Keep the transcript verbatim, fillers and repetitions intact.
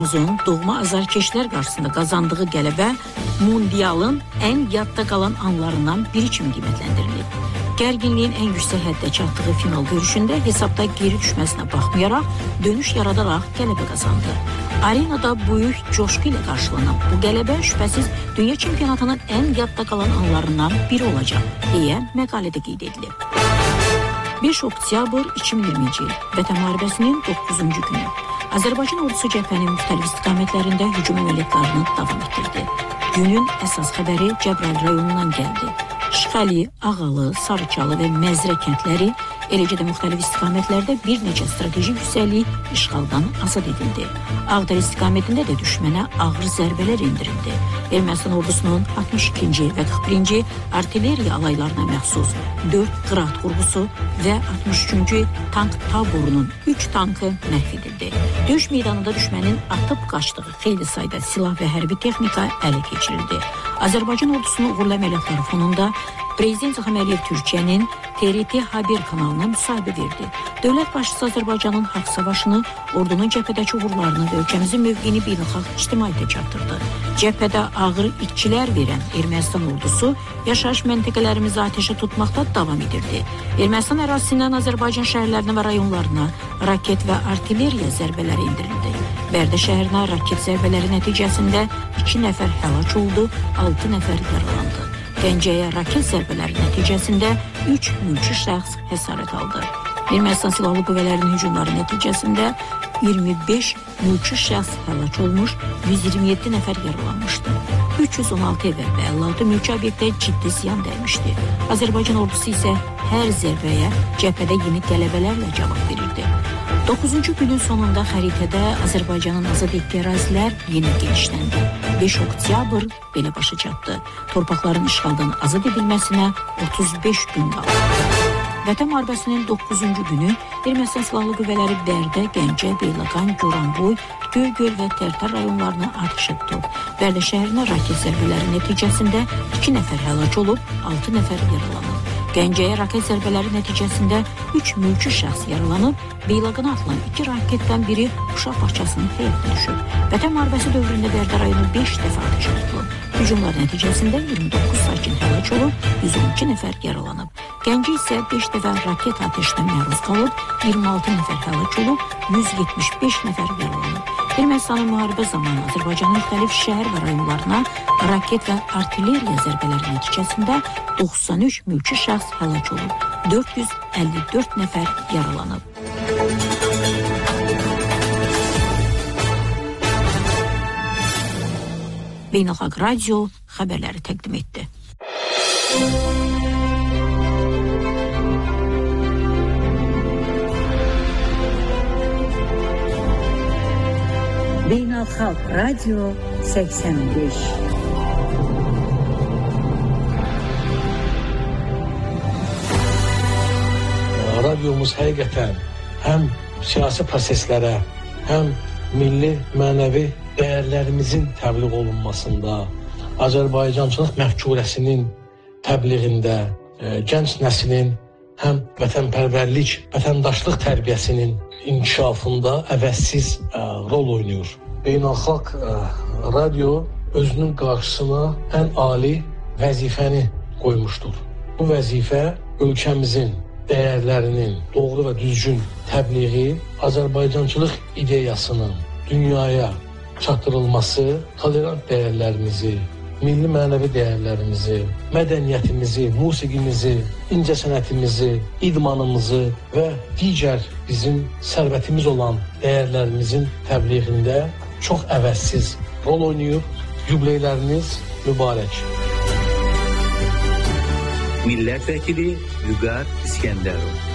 Uzun doğma azarkeşlər qarşısında qazandığı qələbə mundialın ən yadda qalan anlarından biri kimi qiymətləndirilir. Gərginliyin ən yüksək həddə çatdığı final görüşündə hesabda geri düşməsinə baxmayaraq dönüş yaradaraq qələbə qazandı. Arenada böyük coşqu ilə qarşılanan bu qələbə şübhəsiz dünya çempionatının ən yadda qalan anlarından biri olacaq, deyə məqalədə qeyd edilib. beş oktyabr iki min iyirminci il Vətən müharibəsinin doqquzuncu günü. Azərbaycan ordusu cəbhənin müxtəlif istiqamətlərində hücum əməliyyatlarını davam etdirdi. Günün əsas xəbəri Cəbrayıl rayonundan gəldi. Şıxəli, Ağalı, Sarıçalı və Məzrə kəndləri, eləcə də müxtəlif istiqamətlərdə bir neçə strateji yüksəklik işğaldan azad edildi. Ağdərə istiqamətində də düşmənə ağır zərbələr endirildi. Ermənistan ordusunun altmış ikinci və qırx birinci artilleriya alaylarına məxsus dörd qırat qurğusu və altmış üçüncü tank taborunun üç tankı məhv edildi. Döyüş meydanında düşmənin atıb qaçdığı xeyli sayda silah və hərbi texnika ələ keçirildi. Azərbaycan ordusunun uğurlu əməliyyatları fonunda Prezident İlham Əliyev Türkiyənin T R T Haber kanalına müsahibə verdi. Dövlət başçısı Azərbaycanın haqq savaşını, ordunun cəbhədəki uğurlarını və ölkəmizin mövqeyini beynəlxalq ictimaiyyətə çatdırdı. Cəbhədə ağır itkilər verən Ermənistan ordusu yaşayış məntəqələrimizi atəşə tutmaqda davam edirdi. Ermənistan ərazisindən Azərbaycan şəhərlərinə və rayonlarına raket və artilleriya zərbələri endirildi. Bərdə şəhərinə raket zərbələri nəticəsində iki nəfər həlak oldu, altı nəfər yaralandı. Gəncəyə raket zərbələri nəticəsində üç mülki şəxs xəsarət aldı. Ermənistan silahlı qüvvələrinin hücumları nəticəsində iyirmi beş mülki şəxs həlak olmuş, yüz iyirmi yeddi nəfər yaralanmışdı. üç yüz on altı evə və əlli altı mülki obyektə ciddi ziyan dəymişdi. Azərbaycan ordusu isə hər zərbəyə cəbhədə yeni qələbələrlə cavab verirdi. doqquzuncu günün sonunda xəritədə Azərbaycanın azad etdiyi ərazilər yenə genişləndi. beş oktyabr belə başa çatdı. Torpaqların işğaldan azad edilməsinə otuz beş gün qaldı. Vətən müharibəsinin doqquzuncu günü Ermənistan silahlı qüvvələri Bərdə, Gəncə, Beyləqan, Goranboy, Göygöl və Tərtər rayonlarına atəş tutdu. Bərdə şəhərinə raket zərbələri nəticəsində iki nəfər həlak olub, altı nəfər yaralanıb. Gəncəyə raket zərbələri nəticəsində üç mülki şəxs yaralanıb, Beyləqana atılan iki raketdən biri uşaq bağçasının həyətə düşüb. Vətən müharibəsi dövründə Bərdə rayonu beş dəfə atəşə tutulub. Hücumlar nəticəsində iyirmi doqquz sakin həlak olub, yüz on iki nəfər yaralanıb. Gəncə isə beş dəfə raket atəşinə məruz qalıb, iyirmi altı nəfər həlak olub, yüz yetmiş beş nəfər yaralanıb. Ermənistanın müharibə zamanı Azərbaycanın müxtəlif şəhər və rayonlarına raket və artilleriya zərbələri nəticəsində doxsan üç mülki şəxs həlak olub, dörd yüz əlli dörd nəfər yaralanıb. Beynəlxalq Radio xəbərləri təqdim etdi. Beynəlxalq Radio səksən beş. Radiomuz həqiqətən həm siyasi proseslərə, həm milli, mənəvi dəyərlərimizin təbliğ olunmasında, Azərbaycançılıq məfkurəsinin təbliğində, e, gənc nəslin həm vətənpərvərlik, vətəndaşlıq tərbiyəsinin inkişafında əvəzsiz ə, rol oynayır. Beynəlxalq ə, radio özünün qarşısına ən ali vəzifəni qoymuşdur. Bu vəzifə ölkəmizin dəyərlərinin doğru və düzgün təbliği, Azərbaycançılıq ideyasının dünyaya çatdırılması, tolerant dəyərlərimizi, milli mənəvi dəyərlərimizi, mədəniyyətimizi, musiqimizi, incəsənətimizi, idmanımızı və digər bizim sərvətimiz olan dəyərlərimizin təbliğində çox əvəzsiz rol oynayıb. Yubileyləriniz mübarək. Millət vəkili Vüqar İskəndərov.